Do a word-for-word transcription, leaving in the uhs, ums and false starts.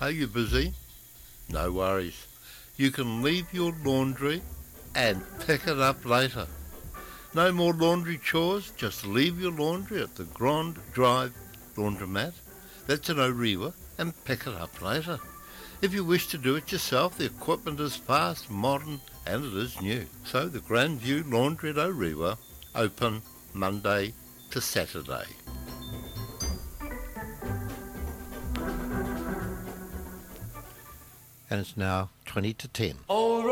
Are you busy? No worries. You can leave your laundry and pick it up later. No more laundry chores, just leave your laundry at the Grand Drive laundromat. That's in Orewa, and pick it up later. If you wish to do it yourself, the equipment is fast, modern, and it is new. So the Grandview Laundry at Orewa, open Monday to Saturday. And it's now twenty to ten. All right.